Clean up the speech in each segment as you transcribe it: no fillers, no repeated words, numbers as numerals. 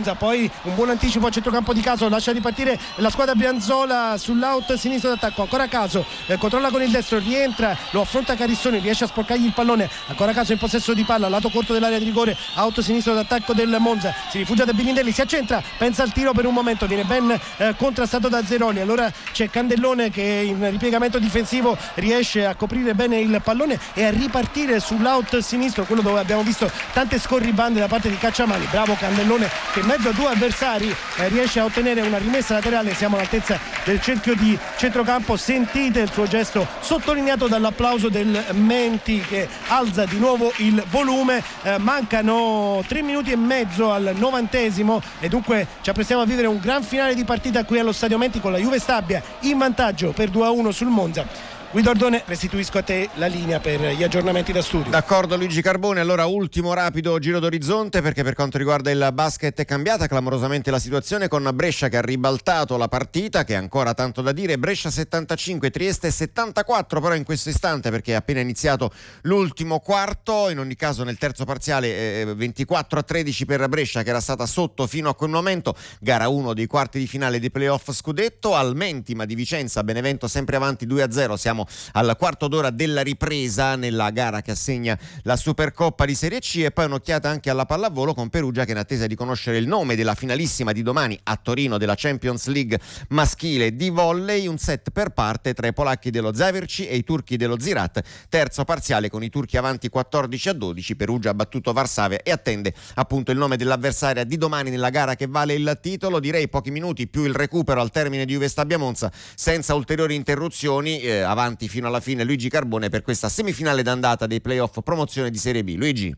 Monza. Poi un buon anticipo a centrocampo di Caso, lascia ripartire la squadra brianzola sull'out sinistro d'attacco, ancora Caso, controlla con il destro, rientra, lo affronta Carissoni, riesce a sporcargli il pallone, ancora Caso in possesso di palla, lato corto dell'area di rigore, out sinistro d'attacco del Monza, si rifugia da Birindelli, si accentra, pensa al tiro per un momento, viene ben contrastato da Zeroli, allora c'è Candellone che in ripiegamento difensivo riesce a coprire bene il pallone e a ripartire sull'out sinistro, quello dove abbiamo visto tante scorribande da parte di Cacciamani. Bravo Candellone che in mezzo a due avversari riesce a ottenere una rimessa laterale. Siamo all'altezza del cerchio di centrocampo, sentite il suo gesto sottolineato dall'applauso del Menti che alza di nuovo il volume. Mancano 3 minuti e mezzo al 90esimo e dunque ci apprestiamo a vivere un gran finale di partita qui allo Stadio Menti con la Juve Stabia in vantaggio per 2-1 sul Monza. Guido Ordone, restituisco a te la linea per gli aggiornamenti da studio. D'accordo Luigi Carbone, allora ultimo rapido giro d'orizzonte, perché per quanto riguarda il basket è cambiata clamorosamente la situazione con Brescia che ha ribaltato la partita, che è ancora tanto da dire. Brescia 75, Trieste 74 però in questo istante, perché è appena iniziato l'ultimo quarto. In ogni caso nel terzo parziale 24-13 per Brescia, che era stata sotto fino a quel momento. Gara 1 dei quarti di finale dei playoff scudetto. Al Mentima di Vicenza, Benevento sempre avanti 2-0, siamo al quarto d'ora della ripresa nella gara che assegna la Supercoppa di Serie C. E poi un'occhiata anche alla pallavolo con Perugia che, in attesa di conoscere il nome della finalissima di domani a Torino della Champions League maschile di volley, un set per parte tra i polacchi dello Zaverci e i turchi dello Ziraat. Terzo parziale con i turchi avanti 14-12, Perugia ha battuto Varsavia e attende appunto il nome dell'avversaria di domani nella gara che vale il titolo. Direi pochi minuti più il recupero al termine di Juve Stabia Monza, senza ulteriori interruzioni, avanti fino alla fine Luigi Carbone per questa semifinale d'andata dei playoff promozione di Serie B. Luigi.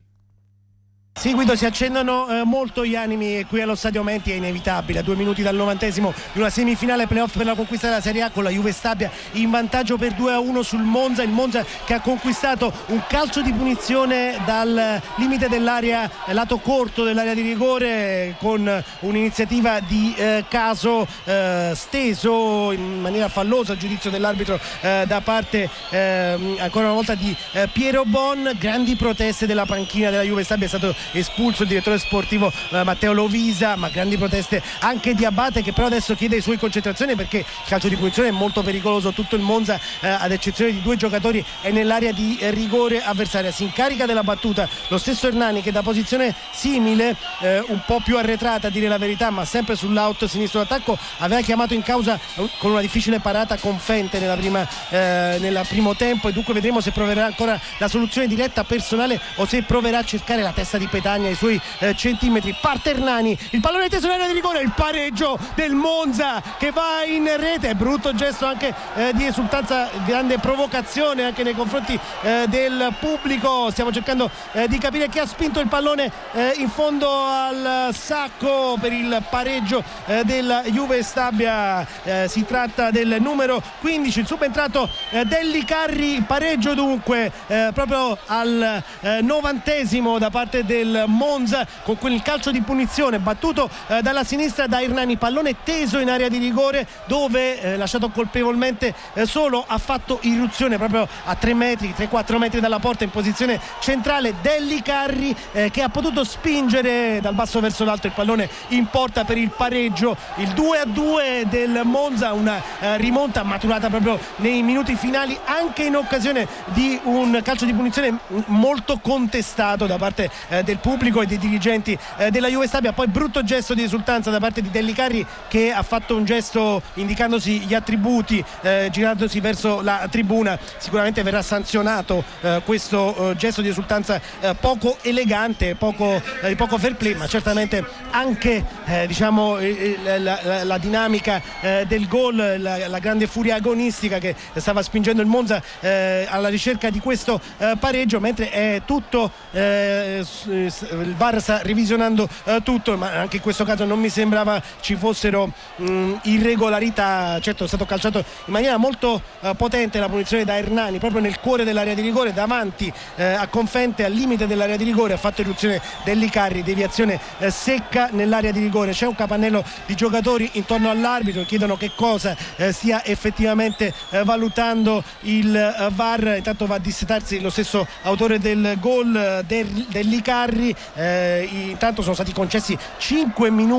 Sì Guido, si accendono molto gli animi qui allo Stadio Menti, è inevitabile a 2 minuti dal 90esimo di una semifinale playoff per la conquista della Serie A, con la Juve Stabia in vantaggio per 2-1 sul Monza. Il Monza che ha conquistato un calcio di punizione dal limite dell'area, lato corto dell'area di rigore, con un'iniziativa di Caso steso in maniera fallosa a giudizio dell'arbitro da parte ancora una volta di Piero Bon. Grandi proteste della panchina della Juve Stabia, è stato espulso il direttore sportivo Matteo Lovisa, ma grandi proteste anche di Abate, che però adesso chiede i suoi concentrazioni perché il calcio di punizione è molto pericoloso. Tutto il Monza ad eccezione di 2 giocatori è nell'area di rigore avversaria. Si incarica della battuta lo stesso Hernani, che da posizione simile, un po' più arretrata a dire la verità, ma sempre sull'out sinistro d'attacco, aveva chiamato in causa con una difficile parata Confente nel primo tempo, e dunque vedremo se proverà ancora la soluzione diretta personale o se proverà a cercare la testa di Petagna ai suoi centimetri. Parte Hernani, il pallone teso in area di rigore, il pareggio del Monza che va in rete. Brutto gesto anche di esultanza, grande provocazione anche nei confronti del pubblico. Stiamo cercando di capire chi ha spinto il pallone in fondo al sacco per il pareggio della Juve Stabia. Si tratta del numero 15, il subentrato Dellicarri. Pareggio dunque proprio al 90esimo da parte del Monza, con quel calcio di punizione battuto dalla sinistra da Hernani, pallone teso in area di rigore dove lasciato colpevolmente solo, ha fatto irruzione proprio a 3-4 metri dalla porta in posizione centrale Dellicarri, che ha potuto spingere dal basso verso l'alto il pallone in porta per il pareggio, il 2-2 del Monza. Una rimonta maturata proprio nei minuti finali, anche in occasione di un calcio di punizione molto contestato da parte del pubblico e dei dirigenti della Juve Stabia. Poi brutto gesto di esultanza da parte di Dellicarri, che ha fatto un gesto indicandosi gli attributi, girandosi verso la tribuna. Sicuramente verrà sanzionato questo gesto di esultanza poco elegante, poco fair play, ma certamente anche la dinamica del gol, la grande furia agonistica che stava spingendo il Monza alla ricerca di questo pareggio, mentre è tutto il VAR sta revisionando tutto, ma anche in questo caso non mi sembrava ci fossero irregolarità. Certo, è stato calciato in maniera molto potente la punizione da Hernani proprio nel cuore dell'area di rigore, davanti a Confente, al limite dell'area di rigore. Ha fatto irruzione Dellicarri, deviazione secca nell'area di rigore. C'è un capannello di giocatori intorno all'arbitro, chiedono che cosa stia effettivamente valutando il VAR. Intanto va a dissetarsi lo stesso autore del gol, Dellicarri. Intanto sono stati concessi 5 minuti